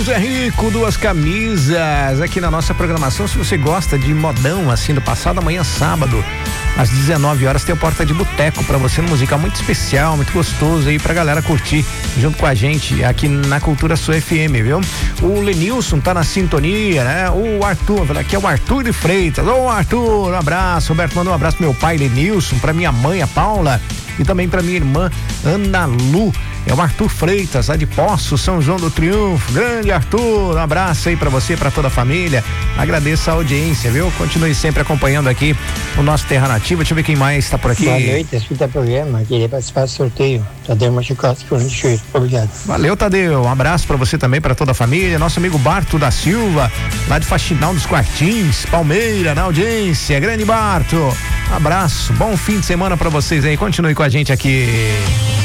Deus é rico, duas camisas aqui na nossa programação. Se você gosta de modão assim do passado, amanhã sábado às 19 horas tem o Porta de Boteco pra você, no musical muito especial, muito gostoso aí pra galera curtir junto com a gente aqui na Cultura Sua FM, viu? O Lenilson tá na sintonia, né? O Arthur, aqui é o Arthur de Freitas. Ô Arthur, um abraço. Roberto mandou um abraço pro meu pai Lenilson, pra minha mãe, a Paula, e também pra minha irmã Ana Lu. É o Arthur Freitas, lá de Poço, São João do Triunfo. Grande Arthur, um abraço aí pra você, pra toda a família. Agradeço a audiência, viu? Continue sempre acompanhando aqui o nosso Terra Nativa. Deixa eu ver quem mais tá por aqui. Boa noite, escuta o programa, queria participar do sorteio. Tadeu Machicossi, Corinthians. Obrigado. Valeu, Tadeu. Um abraço pra você também, pra toda a família. Nosso amigo Barto da Silva, lá de Faxinal dos Quartins, Palmeira, na audiência. Grande Barto. Um abraço, bom fim de semana pra vocês aí. Continue com a gente aqui.